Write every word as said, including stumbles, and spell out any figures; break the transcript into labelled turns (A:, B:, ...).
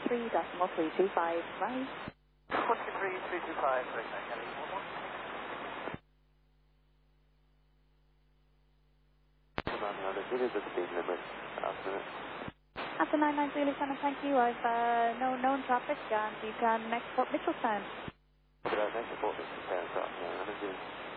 A: three decimal three two five, right?
B: forty-three three two five, right, I can leave one. It is the speed limit, after
A: After nine nine three, Lieutenant, thank you. I've uh, no known traffic and you can export Mitchellstown.
B: But I next report this to Sarah, so, yeah, I'm going to do